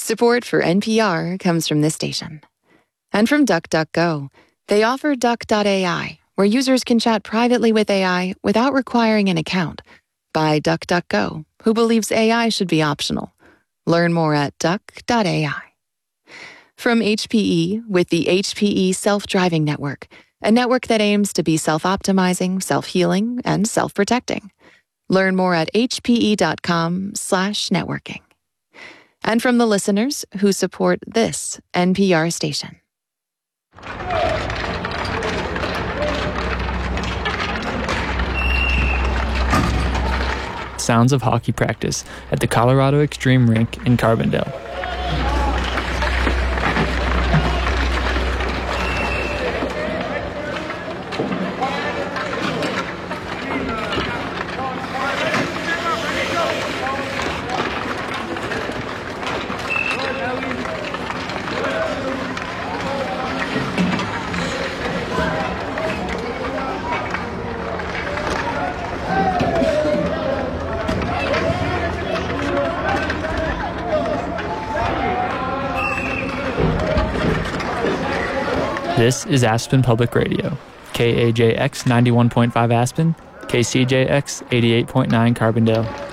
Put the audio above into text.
Support for NPR comes from this station. And from DuckDuckGo. They offer Duck.ai, where users can chat privately with AI without requiring an account. By DuckDuckGo, who believes AI should be optional. Learn more at Duck.ai. From HPE, with the HPE Self-Driving Network, a network that aims to be self-optimizing, self-healing, and self-protecting. Learn more at hpe.com/networking. And from the listeners who support this NPR station. Sounds of hockey practice at the Colorado Extreme Rink in Carbondale. This is Aspen Public Radio, KAJX 91.5 Aspen, KCJX 88.9 Carbondale.